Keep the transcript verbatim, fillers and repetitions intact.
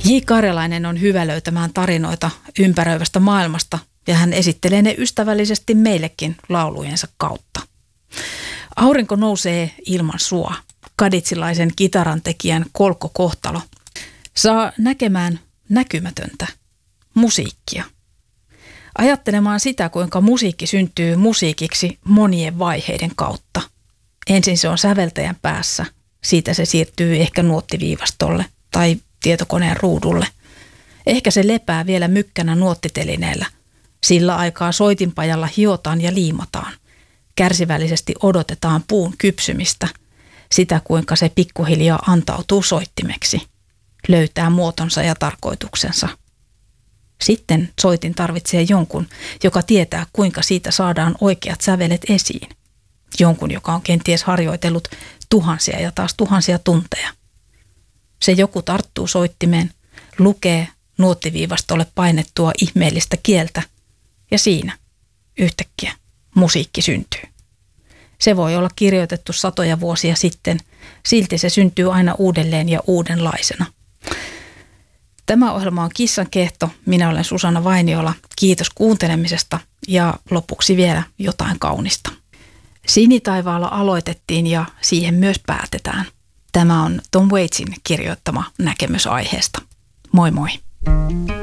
J. Karjalainen on hyvä löytämään tarinoita ympäröivästä maailmasta ja hän esittelee ne ystävällisesti meillekin laulujensa kautta. Aurinko nousee ilman sua. Kaditsilaisen kitarantekijän kolkkokohtalo saa näkemään näkymätöntä musiikkia. Ajattelemaan sitä, kuinka musiikki syntyy musiikiksi monien vaiheiden kautta. Ensin se on säveltäjän päässä, siitä se siirtyy ehkä nuottiviivastolle tai tietokoneen ruudulle. Ehkä se lepää vielä mykkänä nuottitelineellä. Sillä aikaa soitinpajalla hiotaan ja liimataan. Kärsivällisesti odotetaan puun kypsymistä, sitä kuinka se pikkuhiljaa antautuu soittimeksi, löytää muotonsa ja tarkoituksensa. Sitten soitin tarvitsee jonkun, joka tietää, kuinka siitä saadaan oikeat sävelet esiin. Jonkun, joka on kenties harjoitellut tuhansia ja taas tuhansia tunteja. Se joku tarttuu soittimeen, lukee nuottiviivastolle painettua ihmeellistä kieltä ja siinä yhtäkkiä musiikki syntyy. Se voi olla kirjoitettu satoja vuosia sitten, silti se syntyy aina uudelleen ja uudenlaisena. Tämä ohjelma on Kissan kehto. Minä olen Susanna Vainiola. Kiitos kuuntelemisesta ja lopuksi vielä jotain kaunista. Sinitaivaalla aloitettiin ja siihen myös päätetään. Tämä on Tom Waitsin kirjoittama näkemys aiheesta. Moi moi!